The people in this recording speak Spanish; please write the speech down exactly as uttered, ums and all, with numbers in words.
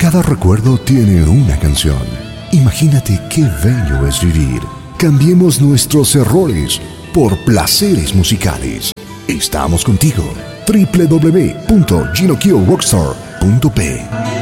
Cada recuerdo tiene una canción. Imagínate qué bello es vivir. Cambiemos nuestros errores por placeres musicales. Estamos contigo. doble u doble u doble u punto gino kio rockstar punto pe